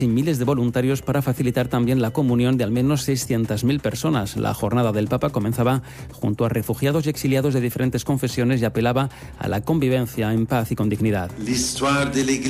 y miles de voluntarios para facilitar también la comunión de al menos 600.000 personas. La jornada del Papa comenzaba junto a refugiados y exiliados de diferentes confesiones y apelaba a la convivencia en paz y con dignidad.